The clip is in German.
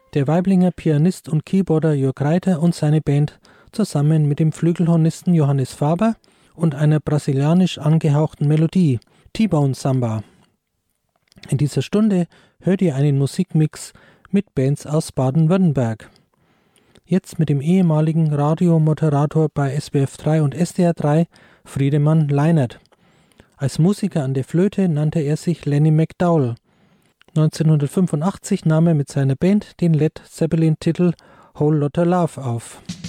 Der Waiblinger Pianist und Keyboarder Jörg Reiter und seine Band zusammen mit dem Flügelhornisten Johannes Faber und einer brasilianisch angehauchten Melodie, T-Bone Samba. In dieser Stunde hört ihr einen Musikmix mit Bands aus Baden-Württemberg. Jetzt mit dem ehemaligen Radiomoderator bei SWF 3 und SDR 3, Friedemann Leinert. Als Musiker an der Flöte nannte er sich Lenny McDowell. 1985 nahm er mit seiner Band den Led Zeppelin-Titel Whole Lotta Love auf.